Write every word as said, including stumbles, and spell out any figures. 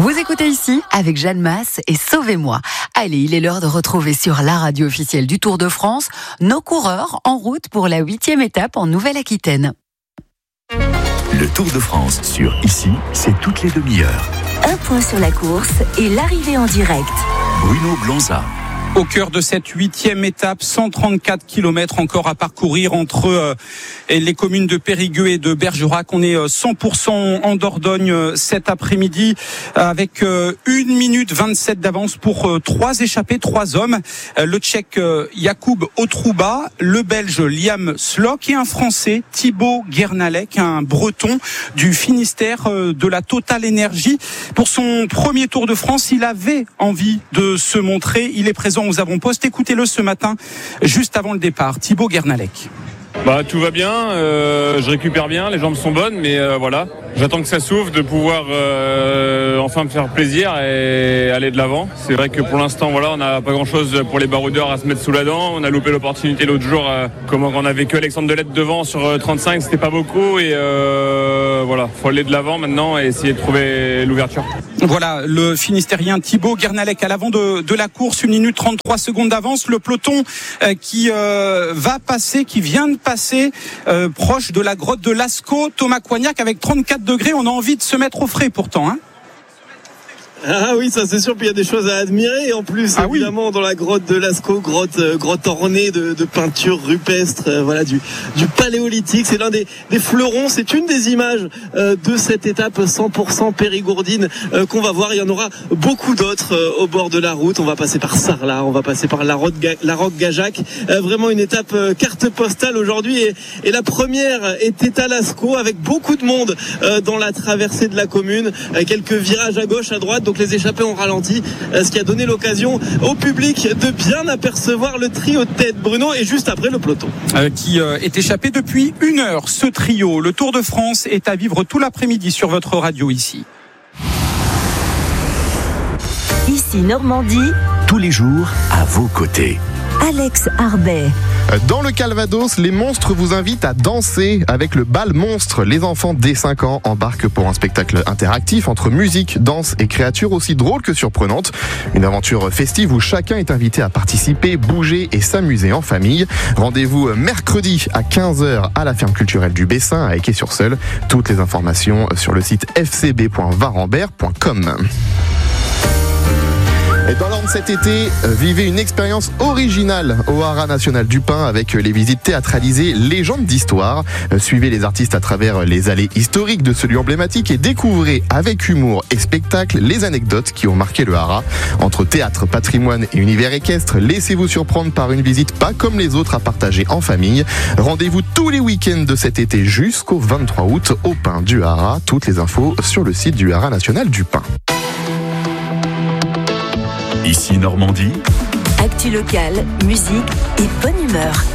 Vous écoutez ici avec Jeanne Masse et Sauvez-moi. Allez, il est l'heure de retrouver sur la radio officielle du Tour de France nos coureurs en route pour la huitième étape en Nouvelle-Aquitaine. Le Tour de France sur Ici, c'est toutes les demi-heures. Un point sur la course et l'arrivée en direct. Bruno Blanza. Au cœur de cette huitième étape, cent trente-quatre kilomètres encore à parcourir entre euh, les communes de Périgueux et de Bergerac. On est euh, cent pour cent en Dordogne euh, cet après-midi avec euh, une minute vingt-sept d'avance pour euh, trois échappés, trois hommes. Euh, le Tchèque euh, Jakub Otrouba, le Belge Liam Slock et un Français Thibaut Guernalec, un Breton du Finistère euh, de la Total Energy. Pour son premier Tour de France, il avait envie de se montrer. Il est présent aux avant-postes. Écoutez-le ce matin, juste avant le départ. Thibaut Guernalec. Bah, tout va bien, euh, je récupère bien, les jambes sont bonnes, mais euh, voilà. J'attends que ça s'ouvre, de pouvoir euh, enfin me faire plaisir et aller de l'avant. C'est vrai que pour l'instant, voilà, on n'a pas grand-chose pour les baroudeurs à se mettre sous la dent. On a loupé l'opportunité l'autre jour, euh, comment on avait que Alexandre Delette devant sur euh, trente-cinq, c'était pas beaucoup. Et euh, voilà, faut aller de l'avant maintenant et essayer de trouver l'ouverture. Voilà, le Finistérien Thibaut Guernalec à l'avant de, de la course, une minute trente-trois secondes d'avance. Le peloton euh, qui euh, va passer, qui vient de passer euh, proche de la grotte de Lascaux. Thomas Coignac avec trente-quatre degrés, on a envie de se mettre au frais pourtant, hein. Ah oui, ça c'est sûr, puis il y a des choses à admirer en plus, ah évidemment, oui. Dans la grotte de Lascaux, grotte, euh, grotte ornée de, de peintures rupestres, euh, voilà, du, du paléolithique. C'est l'un des, des fleurons, c'est une des images euh, de cette étape cent pour cent périgourdine euh, qu'on va voir. Il y en aura beaucoup d'autres euh, au bord de la route. On va passer par Sarlat, on va passer par la Roque-Gajac. Euh, vraiment une étape euh, carte postale aujourd'hui. Et, et la première était à Lascaux avec beaucoup de monde euh, dans la traversée de la commune. Euh, quelques virages à gauche, à droite. Donc les échappés ont ralenti, ce qui a donné l'occasion au public de bien apercevoir le trio de tête, Bruno, et juste après le peloton. Euh, qui euh, est échappé depuis une heure, ce trio. Le Tour de France est à vivre tout l'après-midi sur votre radio ici. Ici Normandie. Tous les jours, à vos côtés. Alex Arbet. Dans le Calvados, les monstres vous invitent à danser avec le bal monstre. Les enfants dès cinq ans embarquent pour un spectacle interactif entre musique, danse et créatures aussi drôles que surprenantes. Une aventure festive où chacun est invité à participer, bouger et s'amuser en famille. Rendez-vous mercredi à quinze heures à la ferme culturelle du Bessin à Équay-sur-Seulles. Toutes les informations sur le site f c b point varambert point com. Et dans l'Orne cet été, vivez une expérience originale au Haras National du Pin avec les visites théâtralisées Légendes d'Histoire. Suivez les artistes à travers les allées historiques de ce lieu emblématique et découvrez avec humour et spectacle les anecdotes qui ont marqué le Haras. Entre théâtre, patrimoine et univers équestre, laissez-vous surprendre par une visite pas comme les autres à partager en famille. Rendez-vous tous les week-ends de cet été jusqu'au vingt-trois août au Pin du Haras. Toutes les infos sur le site du Haras National du Pin. Ici Normandie. Actu locale, musique et bonne humeur.